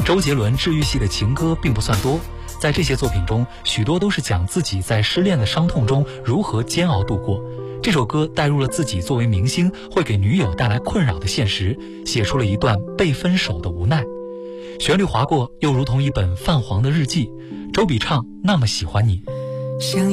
周杰伦治愈系的情歌并不算多，在这些作品中，许多都是讲自己在失恋的伤痛中如何煎熬度过。这首歌带入了自己作为明星会给女友带来困扰的现实，写出了一段被分手的无奈。旋律划过，又如同一本泛黄的日记。周笔畅那么喜欢你。